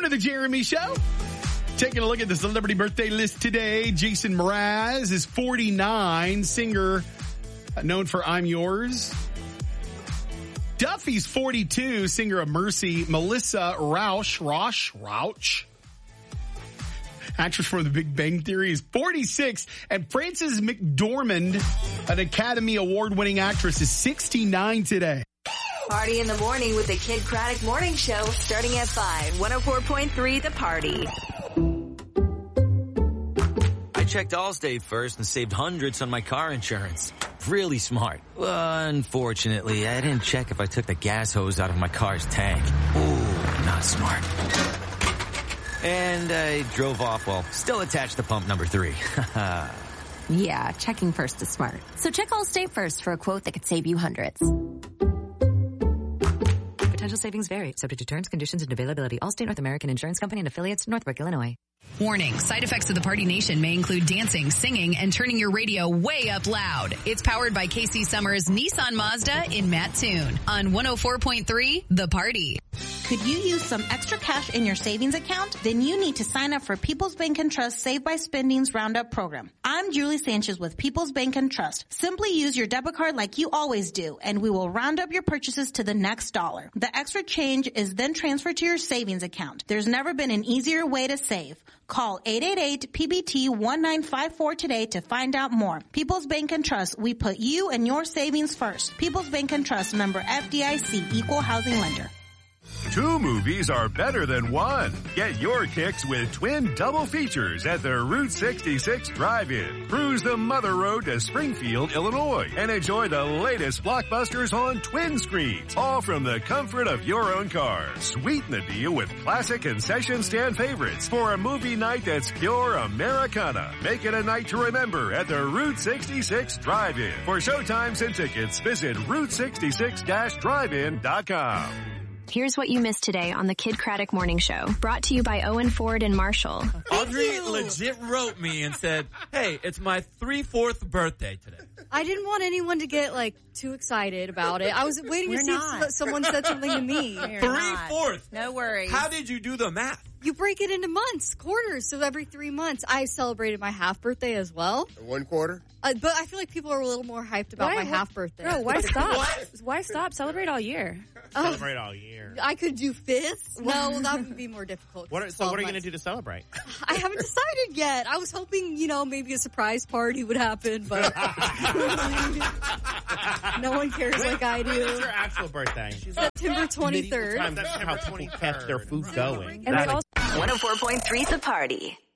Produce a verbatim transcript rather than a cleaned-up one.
the Jeremy Show. Taking a look at the celebrity birthday list today. Jason Mraz is forty-nine, singer known for I'm Yours. Duffy's forty-two, singer of Mercy. Melissa Rauch, Rauch, Rauch, actress from The Big Bang Theory, is forty-six. And Frances McDormand, an Academy Award-winning actress, is sixty-nine today. Party in the morning with the Kid Craddock Morning Show starting at five. one oh four point three The Party. I checked Allstate first and saved hundreds on my car insurance. Really smart. Well, unfortunately, I didn't check if I took the gas hose out of my car's tank. Ooh, not smart. And I drove off while still attached to pump number three. Yeah, checking first is smart. So check Allstate first for a quote that could save you hundreds. Potential savings vary, subject to terms, conditions, and availability. Allstate North American Insurance Company and affiliates, Northbrook, Illinois. Warning, side effects of the Party Nation may include dancing, singing, and turning your radio way up loud. It's powered by Casey Summers Nissan Mazda in Mattoon on one oh four point three The Party. Could you use some extra cash in your savings account? Then you need to sign up for People's Bank and Trust Save by Spending's Roundup program. I'm Julie Sanchez with People's Bank and Trust. Simply use your debit card like you always do, and we will round up your purchases to the next dollar. The extra change is then transferred to your savings account. There's never been an easier way to save. Call eight eight eight P B T one nine five four today to find out more. People's Bank and Trust, we put you and your savings first. People's Bank and Trust, member F D I C, equal housing lender. Two movies are better than one. Get your kicks with twin double features at the Route sixty-six Drive-In. Cruise the Mother Road to Springfield, Illinois, and enjoy the latest blockbusters on twin screens, all from the comfort of your own car. Sweeten the deal with classic concession stand favorites for a movie night that's pure Americana. Make it a night to remember at the Route sixty-six Drive-In. For showtimes and tickets, visit route sixty-six dash drive in dot com. Here's what you missed today on the Kid Craddock Morning Show. Brought to you by Owen Ford and Marshall. Audrey legit wrote me and said, hey, it's my three-fourth birthday today. I didn't want anyone to get, like, too excited about it. I was waiting We're to see not. if someone said something to me. Three-fourths? No worries. How did you do the math? You break it into months, quarters, so every three months. I celebrated my half birthday as well. One quarter? Uh, but I feel like people are a little more hyped about Why? my half birthday. No, why stop? What? Why stop? Celebrate all year. Celebrate all year. I could do fifths. No, that would be more difficult. What are, so what are you going to do to celebrate? I haven't decided yet. I was hoping, you know, maybe a surprise party would happen, but no one cares When- like I when is do. your actual birthday? September twenty-third. That's how people catch their food going. one oh four point three The Party.